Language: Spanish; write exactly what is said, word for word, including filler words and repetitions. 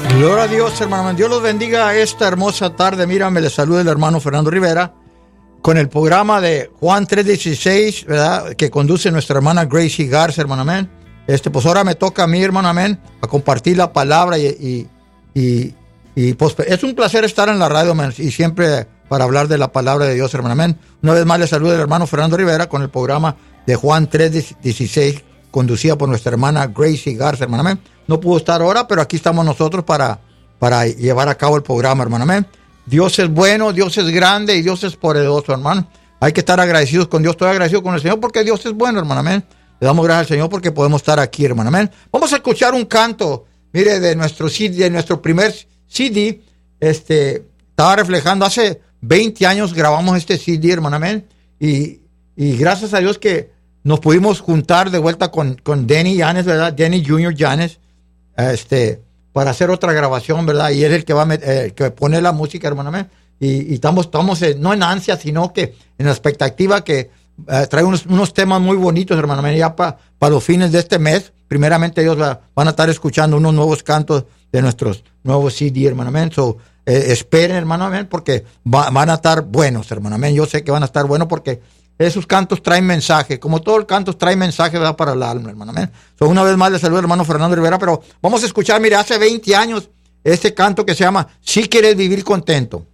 Gloria a Dios, hermano. Dios los bendiga esta hermosa tarde. Mira, me les saluda el hermano Fernando Rivera con el programa de Juan tres dieciséis, ¿verdad? Que conduce nuestra hermana Gracie Garza, hermano, amén. Este, pues ahora me toca a mí, hermano, amén, a compartir la palabra y, y, y, y pues es un placer estar en la radio, amén, y siempre para hablar de la palabra de Dios, hermano, amén. Una vez más les saluda el hermano Fernando Rivera con el programa de Juan tres dieciséis, conducida por nuestra hermana Gracie Garza, hermano, amén. No pudo estar ahora, pero aquí estamos nosotros para, para llevar a cabo el programa, hermano, amén. Dios es bueno, Dios es grande y Dios es poderoso, hermano. Hay que estar agradecidos con Dios. Estoy agradecido con el Señor porque Dios es bueno, hermano, amén. Le damos gracias al Señor porque podemos estar aquí, hermano, amén. Vamos a escuchar un canto, mire, de nuestro C D, de nuestro primer C D. Este, estaba reflejando, hace veinte años grabamos este C D, hermano, amén. Y, y gracias a Dios que nos pudimos juntar de vuelta con, con Denny Llanes, ¿verdad? Denny junior Llanes, este, para hacer otra grabación, ¿verdad? Y es el que va a met, eh, que pone la música, hermano, amén. Y, y estamos, estamos eh, no en ansia, sino que en la expectativa que eh, trae unos, unos temas muy bonitos, hermano, amén. Ya para pa los fines de este mes, primeramente ellos va, van a estar escuchando unos nuevos cantos de nuestros nuevos C D, hermano, amén. So, eh, esperen, hermano, amén, porque va, van a estar buenos, hermano, amén. Yo sé que van a estar buenos porque esos cantos traen mensaje, como todos los cantos traen mensaje, ¿verdad? Para el alma, hermano, amén. So, una vez más les saludo, hermano Fernando Rivera, pero vamos a escuchar, mire, hace veinte años, este canto que se llama Si quieres vivir contento.